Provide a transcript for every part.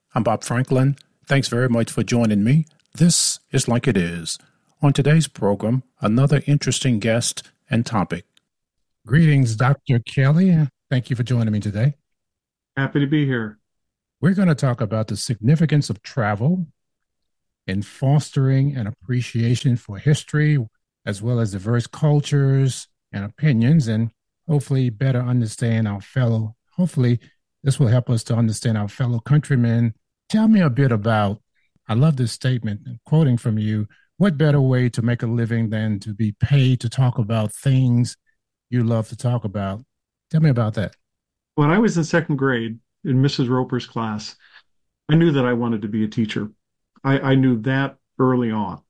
I'm Bob Franklin. Thanks very much for joining me. This is Like It Is. On today's program, another interesting guest and topic. Greetings, Dr. Kelly. Thank you for joining me today. Happy to be here. We're going to talk about the significance of travel in fostering an appreciation for history, as well as diverse cultures and opinions, and hopefully better understand hopefully this will help us to understand our fellow countrymen. Tell me a bit about, I love this statement, quoting from you, what better way to make a living than to be paid to talk about things you love to talk about? Tell me about that. When I was in second grade in Mrs. Roper's class, I knew that I wanted to be a teacher. I knew that early on.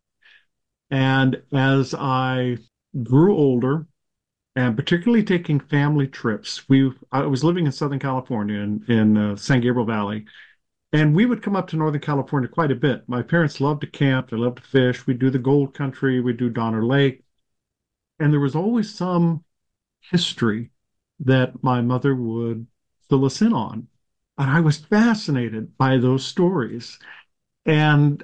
And as I grew older, and particularly taking family trips, I was living in Southern California in San Gabriel Valley, and we would come up to Northern California quite a bit. My parents loved to camp, they loved to fish. We'd do the Gold Country, we'd do Donner Lake, and there was always some history that my mother would fill us in on. And I was fascinated by those stories. And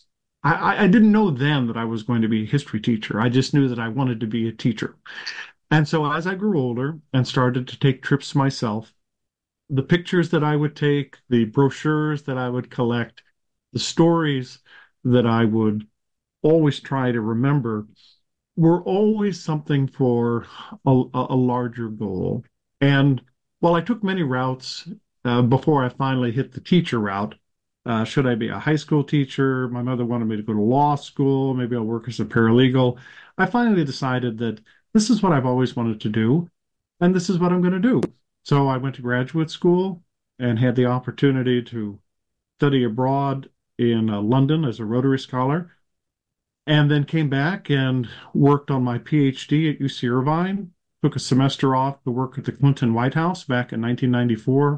I didn't know then that I was going to be a history teacher. I just knew that I wanted to be a teacher. And so as I grew older and started to take trips myself, the pictures that I would take, the brochures that I would collect, the stories that I would always try to remember were always something for a larger goal. And while I took many routes before I finally hit the teacher route, should I be a high school teacher? My mother wanted me to go to law school. Maybe I'll work as a paralegal. I finally decided that this is what I've always wanted to do, and this is what I'm going to do. So I went to graduate school and had the opportunity to study abroad in London as a Rotary Scholar, and then came back and worked on my PhD at UC Irvine. Took a semester off to work at the Clinton White House back in 1994.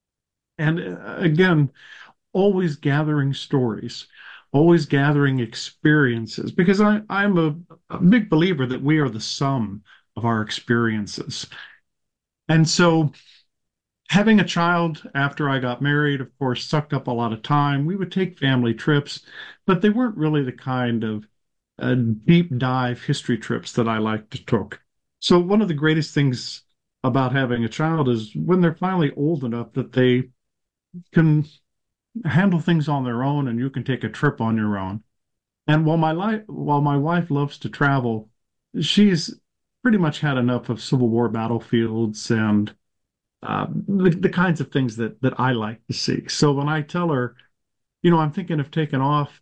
And again, always gathering stories, always gathering experiences, because I'm a big believer that we are the sum of our experiences. And so having a child after I got married, of course, sucked up a lot of time. We would take family trips, but they weren't really the kind of deep dive history trips that I like to took. So one of the greatest things about having a child is when they're finally old enough that they can handle things on their own and you can take a trip on your own. And while my wife loves to travel, she's pretty much had enough of Civil War battlefields and the kinds of things that I like to see. So when I tell her, I'm thinking of taking off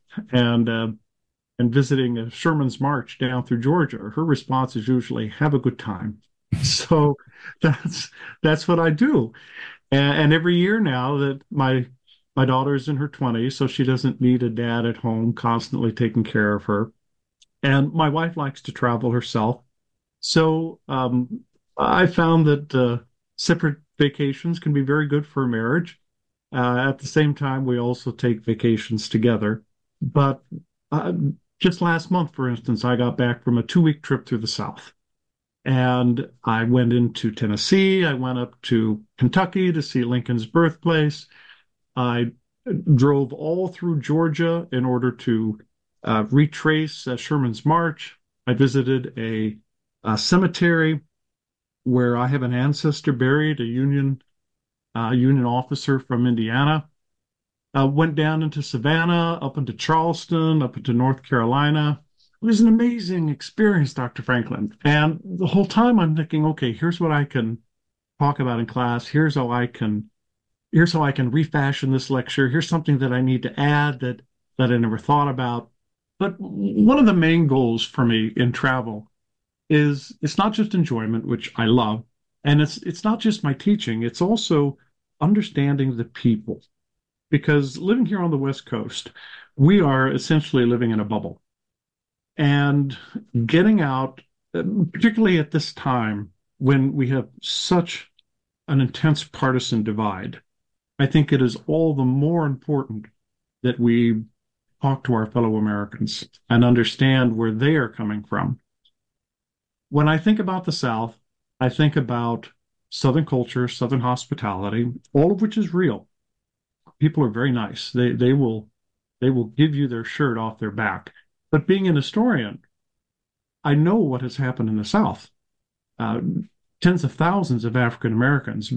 and visiting a Sherman's March down through Georgia, her response is usually, "Have a good time." So that's what I do. And every year now that my daughter's in her 20s, so she doesn't need a dad at home constantly taking care of her. And my wife likes to travel herself. So I found that separate vacations can be very good for a marriage. At the same time, we also take vacations together. But uh, just last month, for instance, I got back from a 2-week trip through the South. And I went into Tennessee. I went up to Kentucky to see Lincoln's birthplace. I drove all through Georgia in order to retrace Sherman's March. I visited a cemetery where I have an ancestor buried, a Union officer from Indiana. Went down into Savannah, up into Charleston, up into North Carolina. It was an amazing experience, Dr. Franklin. And the whole time I'm thinking, okay, here's what I can talk about in class. Here's how I can refashion this lecture. Here's something that I need to add that I never thought about. But one of the main goals for me in travel is it's not just enjoyment, which I love, and it's not just my teaching, it's also understanding the people. Because living here on the West Coast, we are essentially living in a bubble. And getting out, particularly at this time when we have such an intense partisan divide, I think it is all the more important that we talk to our fellow Americans and understand where they are coming from. When I think about the South, I think about Southern culture, Southern hospitality, all of which is real. people are very nice. They will give you their shirt off their back. But being an historian, I know what has happened in the South. Uh, Tens of thousands of African Americans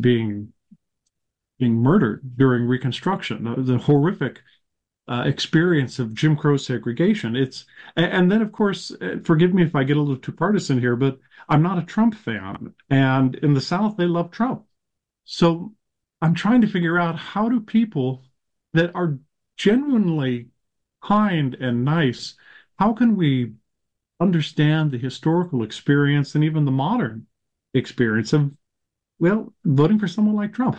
being murdered during Reconstruction, the horrific experience of Jim Crow segregation. And then, of course, forgive me if I get a little too partisan here, but I'm not a Trump fan. And in the South, they love Trump. So I'm trying to figure out, how do people that are genuinely kind and nice, how can we understand the historical experience and even the modern experience of, well, voting for someone like Trump?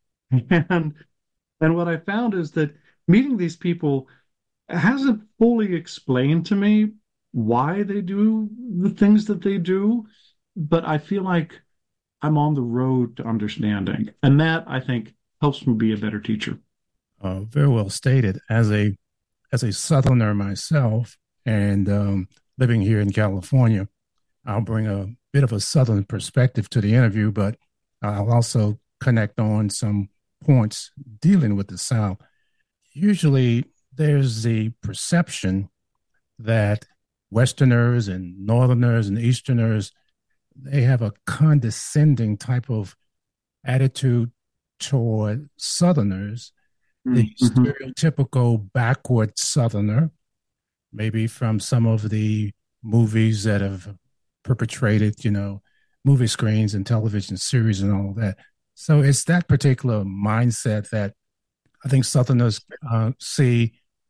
And and what I found is that meeting these people hasn't fully explained to me why they do the things that they do, but I feel like I'm on the road to understanding. And that, I think, helps me be a better teacher. Very well stated. As a Southerner myself, and living here in California, I'll bring a bit of a Southern perspective to the interview, but I'll also connect on some points dealing with the South. Usually, there's the perception that Westerners and Northerners and Easterners, they have a condescending type of attitude toward Southerners, the Mm-hmm. stereotypical backward Southerner, maybe from some of the movies that have perpetrated, movie screens and television series and all that. So it's that particular mindset that I think Southerners see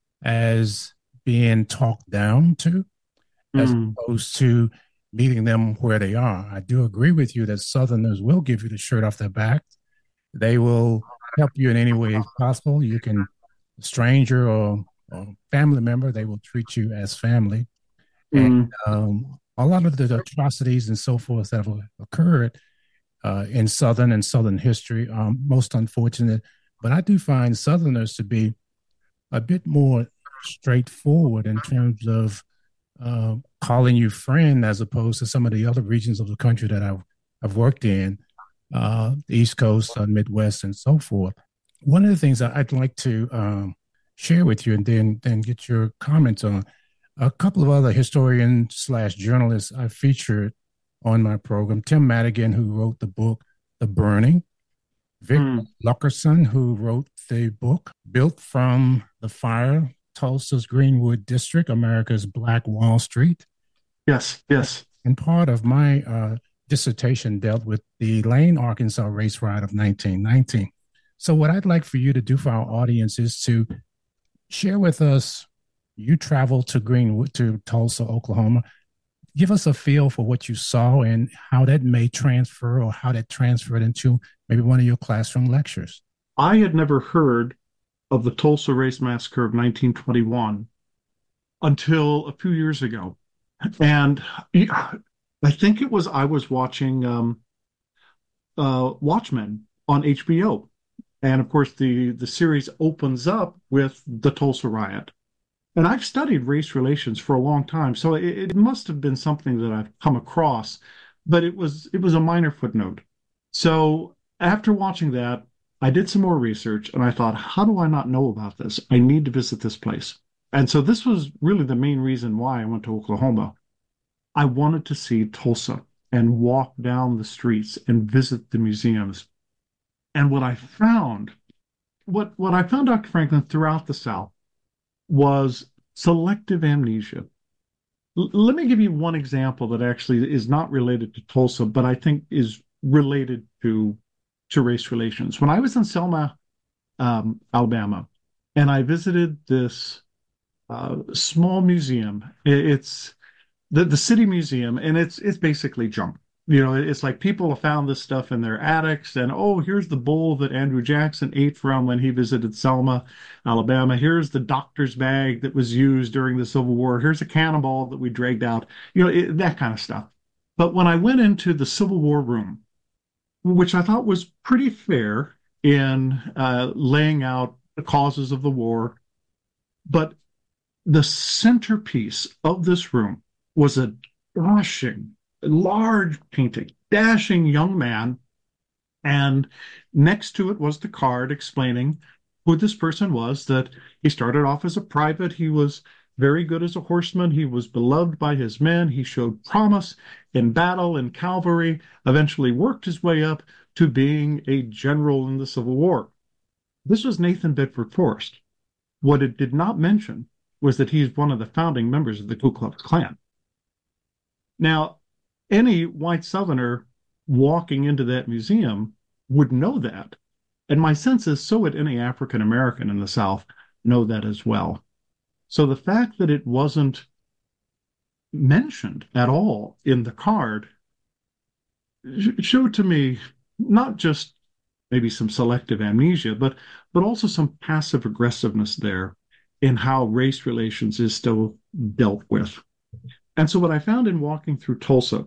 as being talked down to, as Mm. opposed to meeting them where they are. I do agree with you that Southerners will give you the shirt off their back. They will help you in any way possible. You can, stranger or family member, they will treat you as family. And Mm. a lot of the atrocities and so forth that have occurred in Southern history are most unfortunate. But I do find Southerners to be a bit more straightforward in terms of calling you friend, as opposed to some of the other regions of the country that I've worked in, the East Coast, Midwest, and so forth. One of the things I'd like to share with you, and then get your comments on, a couple of other historians slash journalists I featured on my program. Tim Madigan, who wrote the book The Burning; Vic Mm. Luckerson, who wrote the book Built from the Fire: Tulsa's Greenwood District, America's Black Wall Street. Yes, yes. And part of my dissertation dealt with the Lane, Arkansas race riot of 1919. So, what I'd like for you to do for our audience is to share with us. You traveled to Tulsa, Oklahoma. Give us a feel for what you saw and how that may transfer, or how that transferred into maybe one of your classroom lectures. I had never heard of the Tulsa Race Massacre of 1921 until a few years ago. And I think it was, I was watching Watchmen on HBO. And of course, the series opens up with the Tulsa riot. And I've studied race relations for a long time, so it must have been something that I've come across, but it was a minor footnote. So after watching that, I did some more research and I thought, how do I not know about this? I need to visit this place. And so this was really the main reason why I went to Oklahoma. I wanted to see Tulsa and walk down the streets and visit the museums. And what I found, Dr. Franklin, throughout the South was selective amnesia. Let me give you one example that actually is not related to Tulsa, but I think is related to race relations. When I was in Selma, Alabama, and I visited this small museum, it's the city museum, and it's basically junk. It's like people have found this stuff in their attics, and oh, here's the bowl that Andrew Jackson ate from when he visited Selma, Alabama. Here's the doctor's bag that was used during the Civil War. Here's a cannonball that we dragged out. That kind of stuff. But when I went into the Civil War room, which I thought was pretty fair in laying out the causes of the war, but the centerpiece of this room was a dashing, large painting, dashing young man. And next to it was the card explaining who this person was, that he started off as a private. He was very good as a horseman. He was beloved by his men. He showed promise in battle and cavalry, eventually worked his way up to being a general in the Civil War. This was Nathan Bedford Forrest. What it did not mention was that he's one of the founding members of the Ku Klux Klan. Now, any white Southerner walking into that museum would know that. And my sense is so would any African American in the South know that as well. So the fact that it wasn't mentioned at all in the card showed to me not just maybe some selective amnesia, but also some passive aggressiveness there in how race relations is still dealt with. And so what I found in walking through Tulsa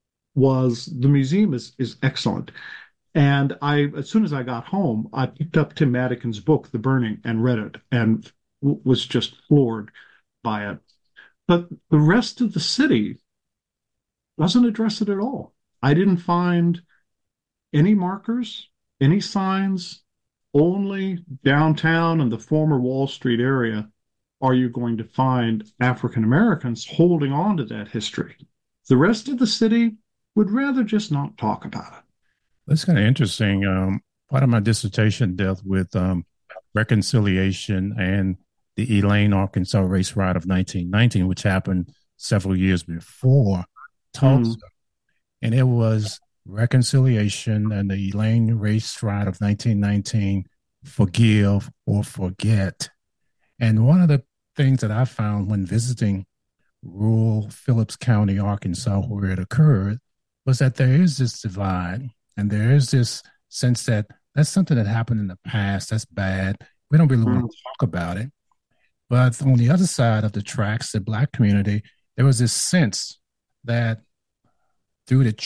was the museum is excellent. And as soon as I got home, I picked up Tim Madigan's book, The Burning, and read it and was just floored by it. But the rest of the city doesn't address it at all. I didn't find any markers, any signs. Only downtown and the former Wall Street area are you going to find African Americans holding on to that history. The rest of the city would rather just not talk about it. That's kind of interesting. Part of my dissertation dealt with reconciliation and the Elaine, Arkansas race riot of 1919, which happened several years before Tulsa. And it was reconciliation and the Elaine race riot of 1919, forgive or forget. And one of the things that I found when visiting rural Phillips County, Arkansas, where it occurred, was that there is this divide and there is this sense that that's something that happened in the past. That's bad. We don't really want to talk about it. But on the other side of the tracks, the Black community, there was this sense that through the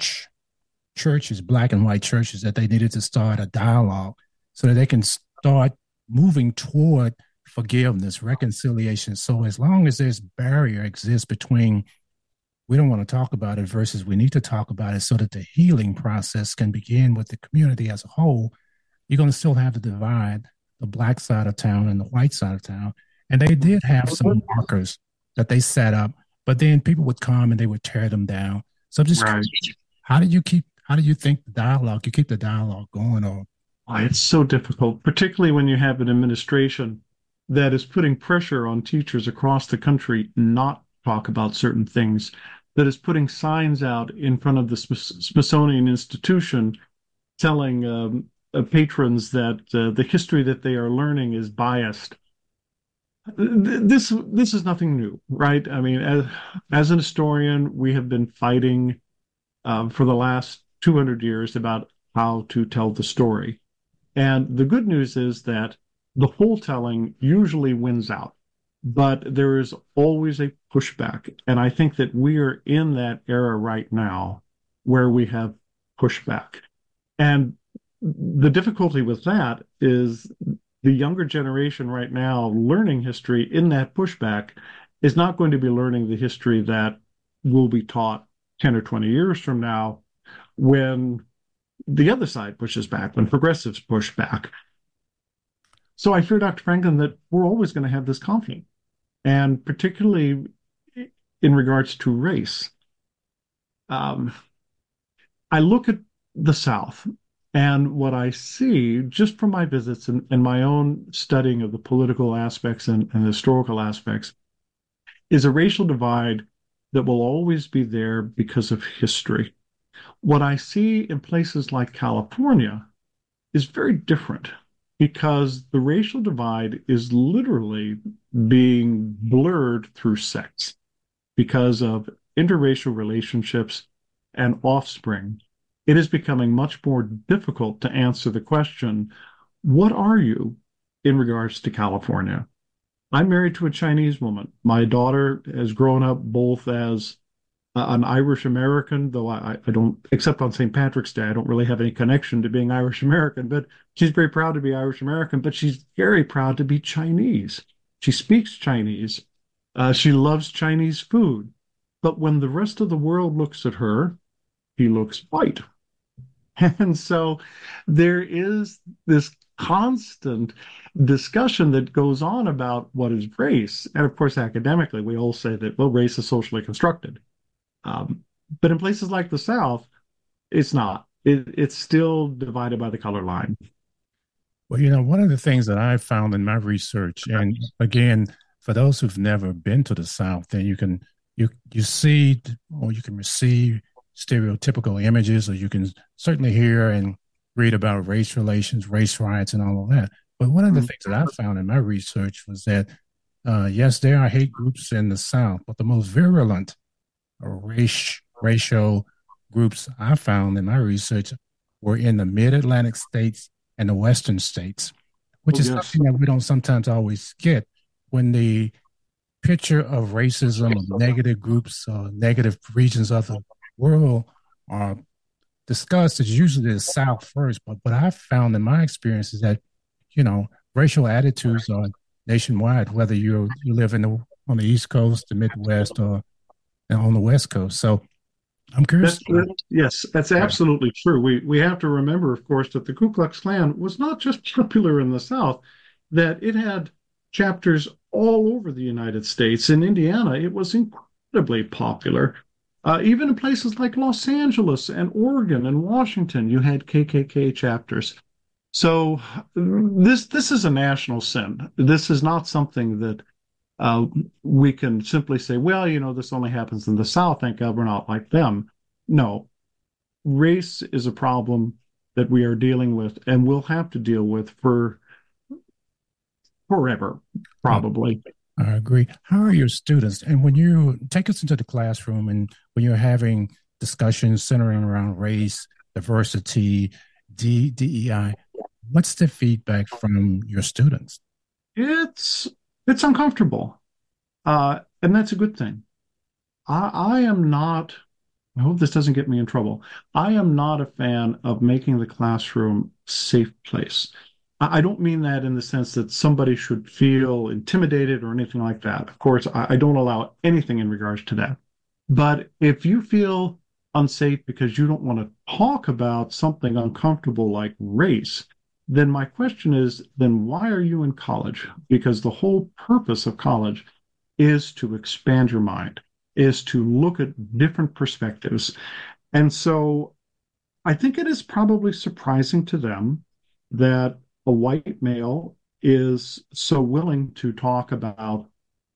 churches, Black and white churches, that they needed to start a dialogue so that they can start moving toward forgiveness, reconciliation. So as long as this barrier exists between we don't want to talk about it versus we need to talk about it so that the healing process can begin with the community as a whole, you're going to still have the divide, the Black side of town and the white side of town. And they did have some markers that they set up, but then people would come and they would tear them down. So I'm just curious, how do you think the dialogue, you keep the dialogue going on? It's so difficult, particularly when you have an administration that is putting pressure on teachers across the country not to talk about certain things, that is putting signs out in front of the Smithsonian Institution telling patrons that the history that they are learning is biased. This is nothing new, right? I mean, as an historian, we have been fighting for the last 200 years about how to tell the story. And the good news is that the whole telling usually wins out, but there is always a pushback. And I think that we are in that era right now where we have pushback. And the difficulty with that is the younger generation right now learning history in that pushback is not going to be learning the history that will be taught 10 or 20 years from now when the other side pushes back, when progressives push back. So I fear, Dr. Franklin, that we're always going to have this conflict, and particularly in regards to race. I look at the South, and what I see just from my visits and my own studying of the political aspects and historical aspects is a racial divide that will always be there because of history. What I see in places like California is very different because the racial divide is literally being blurred through sex because of interracial relationships and offspring. It is becoming much more difficult to answer the question, what are you in regards to California? I'm married to a Chinese woman. My daughter has grown up both as an Irish American, though I don't, except on St. Patrick's Day, I don't really have any connection to being Irish American, but she's very proud to be Irish American, but she's very proud to be Chinese. She speaks Chinese. She loves Chinese food. But when the rest of the world looks at her, he looks white. And so there is this constant discussion that goes on about what is race. And of course, academically, we all say that, well, race is socially constructed. Um, but in places like the South, it's not. It's still divided by the color line. Well, one of the things that I found in my research, and again, for those who've never been to the South, then you see or you can receive stereotypical images, or you can certainly hear and read about race relations, race riots, and all of that. But one of the Mm. things that I found in my research was that yes, there are hate groups in the South, but the most virulent racial groups I found in my research were in the mid-Atlantic states and the Western states, which Oh, is yes. something that we don't sometimes always get when the picture of racism, of negative groups, negative regions of the world are discussed. It's usually the South first. But what I've found in my experience is that, you know, racial attitudes are nationwide, whether you live on the East Coast, the Midwest, or on the West Coast. So I'm curious. Yes, that's Yeah. absolutely true. We have to remember, of course, that the Ku Klux Klan was not just popular in the South, that it had chapters all over the United States. In Indiana, it was incredibly popular. Even in places like Los Angeles and Oregon and Washington, you had KKK chapters. So this is a national sin. This is not something that uh, we can simply say, well, this only happens in the South. Thank God we're not like them. No, race is a problem that we are dealing with and will have to deal with for forever, Uh, probably. I agree. How are your students? And when you take us into the classroom and when you're having discussions centering around race, diversity, DEI, what's the feedback from your students? It's it's uncomfortable, and that's a good thing. I am not. I hope this doesn't get me in trouble. I am not a fan of making the classroom a safe place. I don't mean that in the sense that somebody should feel intimidated or anything like that. Of course, I don't allow anything in regards to that. But if you feel unsafe because you don't want to talk about something uncomfortable like race, then my question is, then why are you in college? Because the whole purpose of college is to expand your mind, is to look at different perspectives. And so I think it is probably surprising to them that a white male is so willing to talk about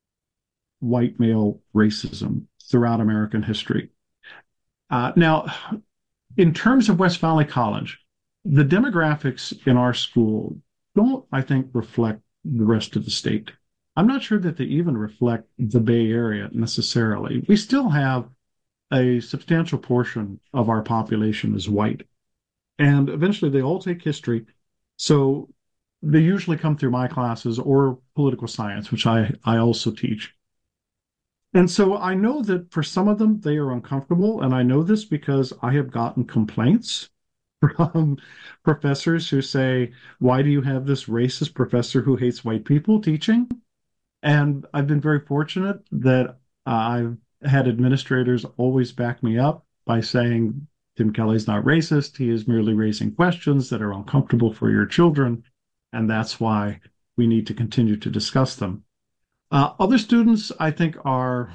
white male racism throughout American history. Now, in terms of West Valley College, the demographics in our school don't, I think, reflect the rest of the state. I'm not sure that they even reflect the Bay Area necessarily. We still have a substantial portion of our population is white, and eventually they all take history. So they usually come through my classes or political science, which I also teach. And so I know that for some of them, they are uncomfortable. And I know this because I have gotten complaints from professors who say, why do you have this racist professor who hates white people teaching? And I've been very fortunate that I've had administrators always back me up by saying, Tim Kelly's not racist. He is merely raising questions that are uncomfortable for your children. And that's why we need to continue to discuss them. Other students, I think, are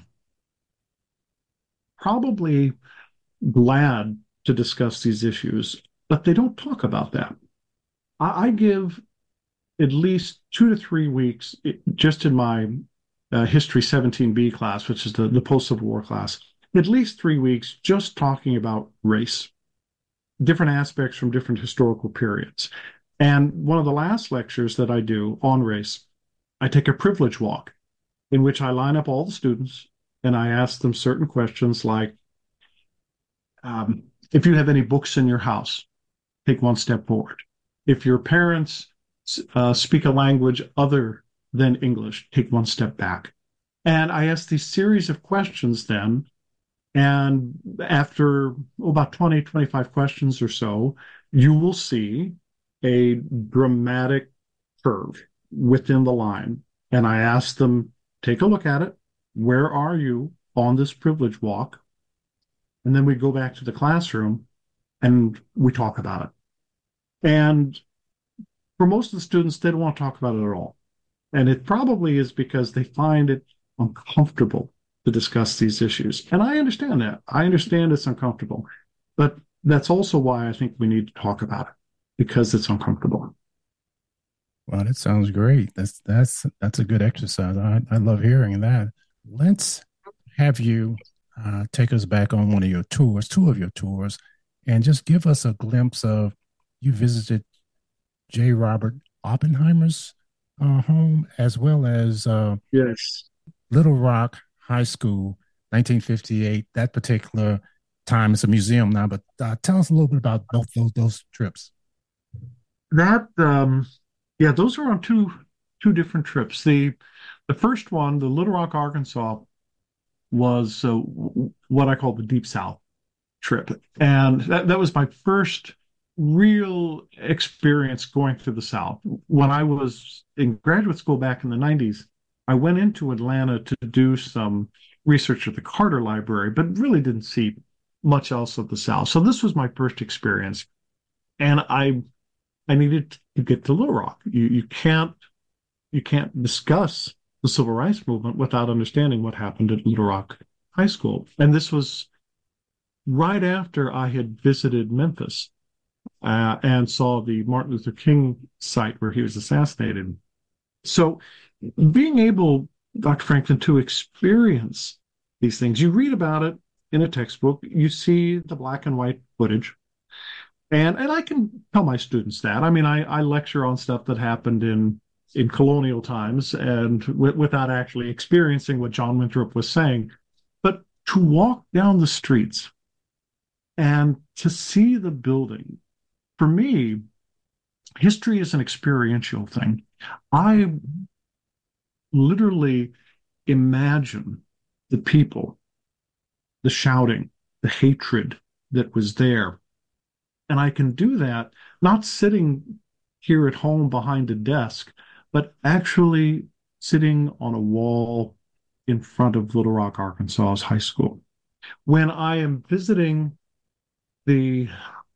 probably glad to discuss these issues, but they don't talk about that. I give at least 2 to 3 weeks just in my History 17B class, which is the post-Civil War class, at least 3 weeks just talking about race, different aspects from different historical periods. And one of the last lectures that I do on race, I take a privilege walk in which I line up all the students and I ask them certain questions like, if you have any books in your house, take one step forward. If your parents speak a language other than English, take one step back. And I ask these series of questions then. And after about 20, 25 questions or so, you will see a dramatic curve within the line. And I ask them, take a look at it. Where are you on this privilege walk? And then we go back to the classroom and we talk about it. And For most of the students, they don't want to talk about it at all. And it probably is because they find it uncomfortable to discuss these issues. And I understand that. I understand it's uncomfortable. But that's also why I think we need to talk about it because it's uncomfortable. Well, that sounds great. That's a good exercise. I love hearing that. Let's have you take us back on one of your tours, two of your tours, and just give us a glimpse of you visited J. Robert Oppenheimer's home as well as Yes. Little Rock High School, 1958. That particular time, it's a museum now, but tell us a little bit about both those trips. That yeah, those are on two different trips. The first one, the Little Rock, Arkansas, was what I call the Deep South trip. And that was my first real experience going through the South. When I was in graduate school back in the 90s, I went into Atlanta to do some research at the Carter Library, but really didn't see much else of the South. So this was my first experience. And I needed to get to Little Rock. You can't discuss the civil rights movement without understanding what happened at Little Rock High School. And this was right after I had visited Memphis and saw the Martin Luther King site where he was assassinated. So being able, Dr. Franklin, to experience these things, you read about it in a textbook, you see the black and white footage, and I can tell my students that. I mean, I lecture on stuff that happened in colonial times and without actually experiencing what John Winthrop was saying. But to walk down the streets and to see the building, for me, history is an experiential thing. I literally imagine the people, the shouting, the hatred that was there. And I can do that not sitting here at home behind a desk, but actually sitting on a wall in front of Little Rock, Arkansas's high school. When I am visiting the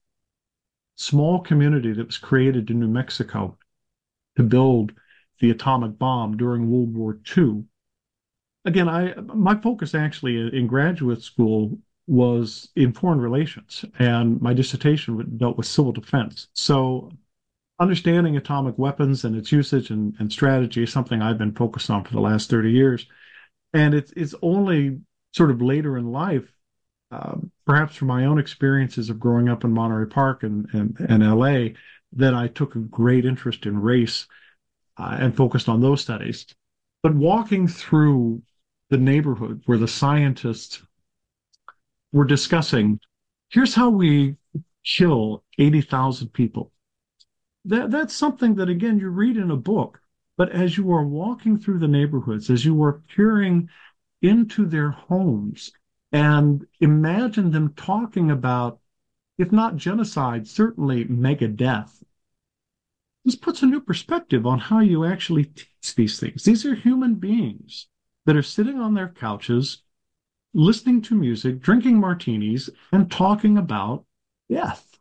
small community that was created in New Mexico to build the atomic bomb during World War II, again, my focus actually in graduate school was in foreign relations, and my dissertation dealt with civil defense. So understanding atomic weapons and its usage and strategy is something I've been focused on for the last 30 years. And it's only sort of later in life, perhaps from my own experiences of growing up in Monterey Park and LA, that I took a great interest in race and focused on those studies. But walking through the neighborhood where the scientists were discussing, here's how we kill 80,000 people. That's something that, again, you read in a book, but as you are walking through the neighborhoods, as you are peering into their homes, and imagine them talking about, if not genocide, certainly mega death. This puts a new perspective on how you actually teach these things. These are human beings that are sitting on their couches, listening to music, drinking martinis, and talking about death.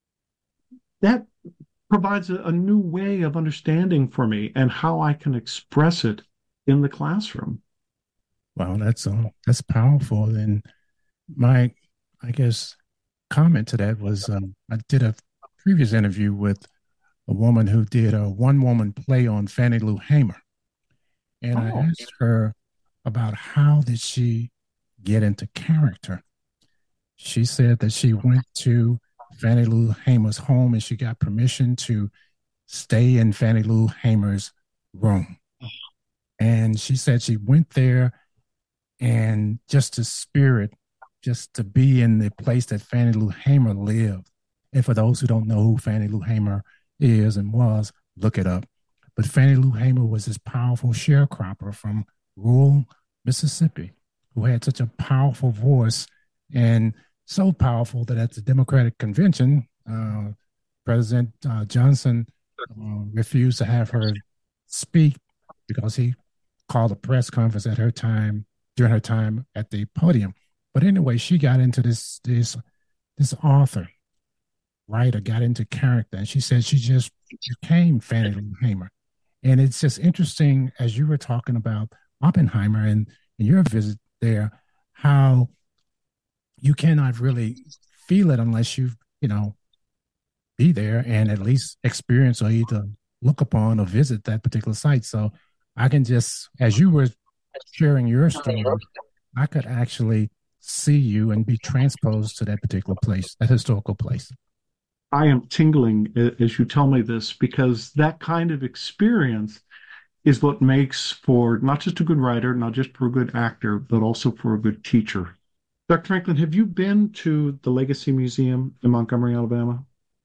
That provides a new way of understanding for me and how I can express it in the classroom. Wow, that's powerful. And my, I guess, comment to that was I did a previous interview with a woman who did a one woman play on Fannie Lou Hamer, and I Oh, asked her about how did she get into character. She said that she went to Fannie Lou Hamer's home and she got permission to stay in Fannie Lou Hamer's room. And she said she went there and just to spirit, just to be in the place that Fannie Lou Hamer lived. And for those who don't know who Fannie Lou Hamer is and was, look it up. But Fannie Lou Hamer was this powerful sharecropper from rural Mississippi who had such a powerful voice and so powerful that at the Democratic convention, President Johnson refused to have her speak because he called a press conference at her time during her time at the podium. But anyway, she got into this author, writer got into character. And she said she just became Fannie Lou Hamer. And it's just interesting as you were talking about Oppenheimer and your visit there, how you cannot really feel it unless you be there and at least experience or either look upon or visit that particular site. So I can just, as you were sharing your story, I could actually see you and be transposed to that particular place, that historical place. I am tingling as you tell me this because that kind of experience is what makes for not just a good writer, not just for a good actor, but also for a good teacher. Dr. Franklin, have you been to the Legacy Museum in Montgomery, Alabama?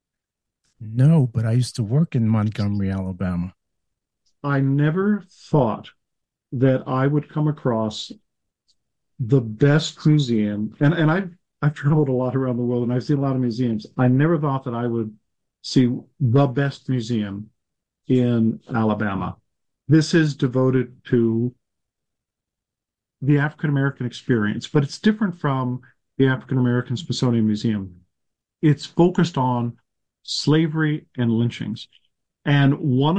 No, but I used to work in Montgomery, Alabama. I never thought that I would come across the best museum, and I've traveled a lot around the world and I've seen a lot of museums. I never thought that I would see the best museum in Alabama. This is devoted to the African American experience, but it's different from the African American Smithsonian Museum. It's focused on slavery and lynchings. And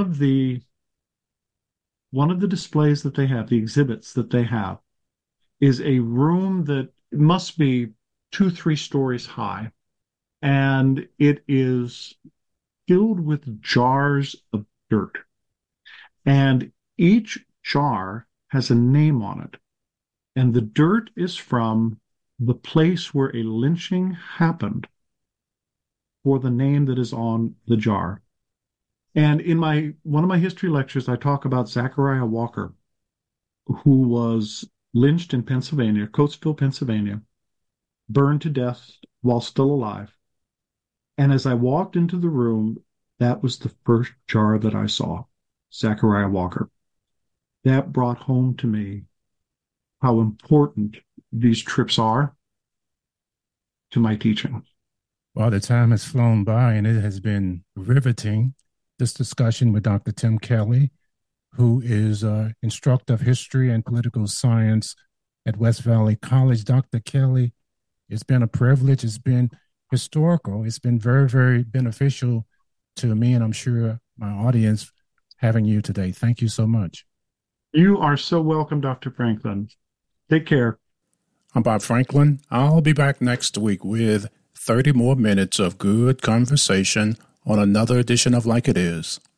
one of the displays that they have, the exhibits that they have, is a room that must be 2, 3 stories high. And it is filled with jars of dirt. And each jar has a name on it. And the dirt is from the place where a lynching happened for the name that is on the jar. And in one of my history lectures, I talk about Zachariah Walker, who was lynched in Pennsylvania, Coatesville, Pennsylvania, burned to death while still alive. And as I walked into the room, that was the first jar that I saw, Zachariah Walker. That brought home to me how important these trips are to my teaching. Well, the time has flown by and it has been riveting. This discussion with Dr. Tim Kelly, who is an instructor of history and political science at West Valley College. Dr. Kelly, it's been a privilege. It's been historical. It's been very, very beneficial to me, and I'm sure my audience having you today. Thank you so much. You are so welcome, Dr. Franklin. Take care. I'm Bob Franklin. I'll be back next week with 30 more minutes of good conversation on another edition of Like It Is.